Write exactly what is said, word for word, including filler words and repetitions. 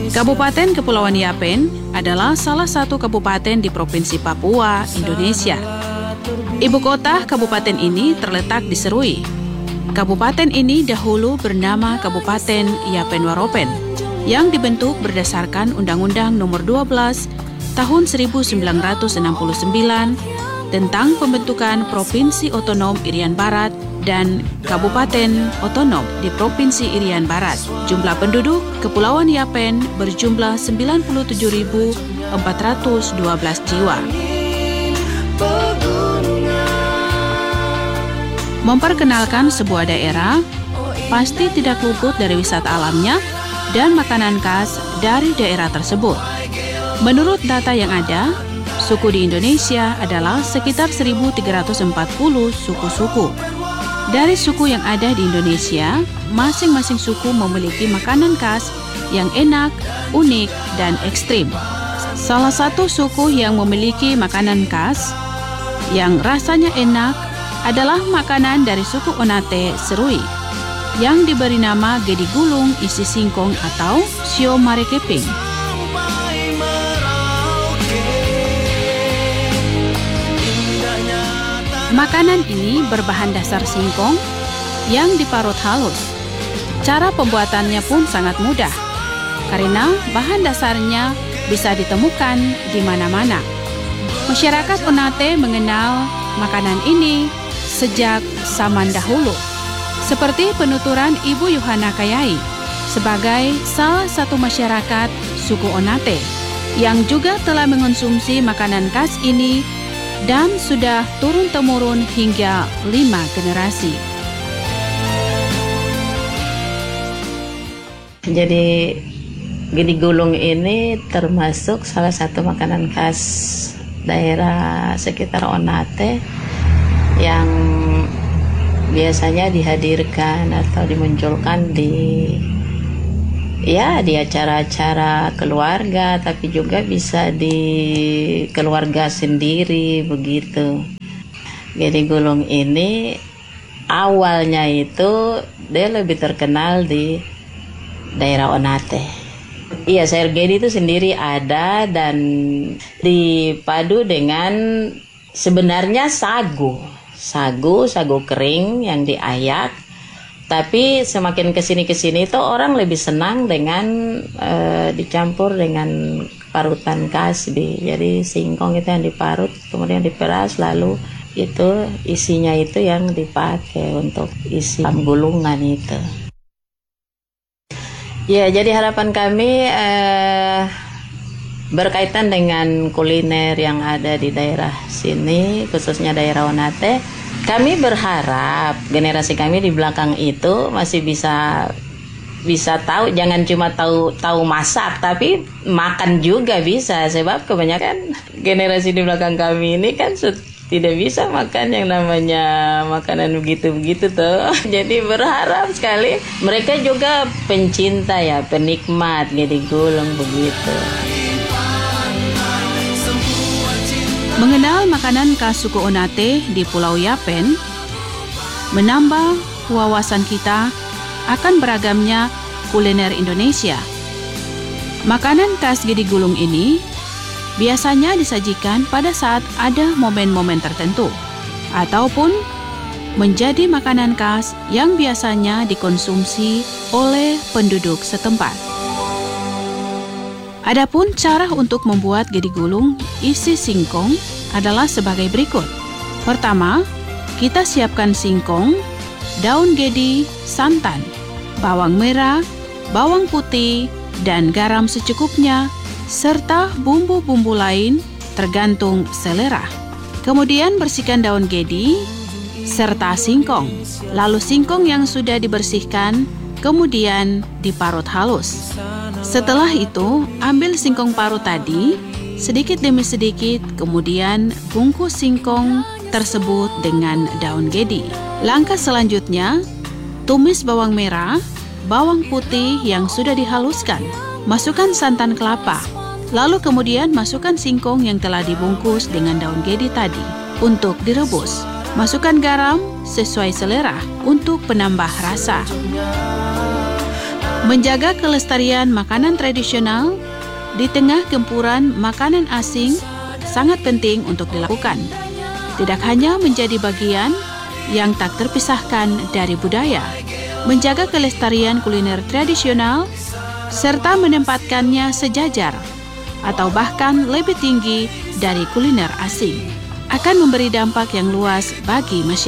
Kabupaten Kepulauan Yapen adalah salah satu kabupaten di Provinsi Papua, Indonesia. Ibu kota kabupaten ini terletak di Serui. Kabupaten ini dahulu bernama Kabupaten Yapen Waropen, yang dibentuk berdasarkan Undang-Undang Nomor dua belas Tahun seribu sembilan ratus enam puluh sembilan tentang pembentukan Provinsi Otonom Irian Barat dan Kabupaten Otonom di Provinsi Irian Barat. Jumlah penduduk Kepulauan Yapen berjumlah sembilan puluh tujuh ribu empat ratus dua belas jiwa. Memperkenalkan sebuah daerah pasti tidak luput dari wisata alamnya dan makanan khas dari daerah tersebut. Menurut data yang ada, suku di Indonesia adalah sekitar seribu tiga ratus empat puluh suku-suku. Dari suku yang ada di Indonesia, masing-masing suku memiliki makanan khas yang enak, unik, dan ekstrim. Salah satu suku yang memiliki makanan khas yang rasanya enak adalah makanan dari suku Onate Serui yang diberi nama gedi gulung isi singkong atau sio marekeping. Makanan ini berbahan dasar singkong yang diparut halus. Cara pembuatannya pun sangat mudah, karena bahan dasarnya bisa ditemukan di mana-mana. Masyarakat Onate mengenal makanan ini sejak zaman dahulu, seperti penuturan Ibu Yohana Kayai sebagai salah satu masyarakat suku Onate yang juga telah mengonsumsi makanan khas ini dan sudah turun-temurun hingga lima generasi. Jadi gedi gulung ini termasuk salah satu makanan khas daerah sekitar Onate yang biasanya dihadirkan atau dimunculkan di ya di acara-acara keluarga, tapi juga bisa di keluarga sendiri begitu. Gedi gulung ini awalnya itu dia lebih terkenal di daerah Onate. Iya, sayur gedi itu sendiri ada dan dipadu dengan sebenarnya sagu, sagu, sagu kering yang diayak. Tapi semakin kesini-kesini itu orang lebih senang dengan e, dicampur dengan parutan kasbi. Jadi singkong itu yang diparut, kemudian diperas, lalu itu isinya itu yang dipakai untuk isi gulungan itu. Ya, jadi harapan kami e, berkaitan dengan kuliner yang ada di daerah sini, khususnya daerah Onate. Kami berharap generasi kami di belakang itu masih bisa bisa tahu, jangan cuma tahu tahu masak, tapi makan juga bisa. Sebab kebanyakan generasi di belakang kami ini kan tidak bisa makan yang namanya makanan begitu-begitu tuh. Jadi berharap sekali mereka juga pencinta ya, penikmat gedi gulung begitu. Mengenal makanan khas suku Onate di Pulau Yapen menambah wawasan kita akan beragamnya kuliner Indonesia. Makanan khas gedi gulung ini biasanya disajikan pada saat ada momen-momen tertentu ataupun menjadi makanan khas yang biasanya dikonsumsi oleh penduduk setempat. Adapun cara untuk membuat gedi gulung isi singkong adalah sebagai berikut. Pertama, kita siapkan singkong, daun gedi, santan, bawang merah, bawang putih, dan garam secukupnya, serta bumbu-bumbu lain tergantung selera. Kemudian bersihkan daun gedi serta singkong. Lalu singkong yang sudah dibersihkan kemudian diparut halus. Setelah itu, ambil singkong parut tadi, sedikit demi sedikit, kemudian bungkus singkong tersebut dengan daun gedi. Langkah selanjutnya, tumis bawang merah, bawang putih yang sudah dihaluskan. Masukkan santan kelapa, lalu kemudian masukkan singkong yang telah dibungkus dengan daun gedi tadi untuk direbus. Masukkan garam sesuai selera untuk penambah rasa. Menjaga kelestarian makanan tradisional di tengah gempuran makanan asing sangat penting untuk dilakukan. Tidak hanya menjadi bagian yang tak terpisahkan dari budaya, menjaga kelestarian kuliner tradisional serta menempatkannya sejajar atau bahkan lebih tinggi dari kuliner asing akan memberi dampak yang luas bagi masyarakat.